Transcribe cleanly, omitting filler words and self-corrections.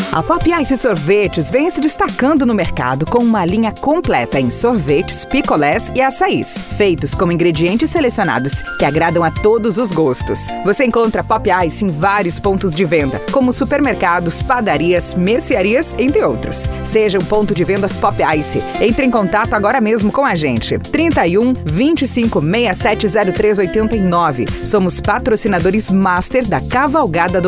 A Pop Ice Sorvetes vem se destacando no mercado com uma linha completa em sorvetes, picolés e açaís, feitos com ingredientes selecionados que agradam a todos os gostos. Você encontra Pop Ice em vários pontos de venda, como supermercados, padarias, mercearias, entre outros. Seja um ponto de vendas Pop Ice. Entre em contato agora mesmo com a gente. 31 25 67 03 89. Somos patrocinadores master da Cavalgada do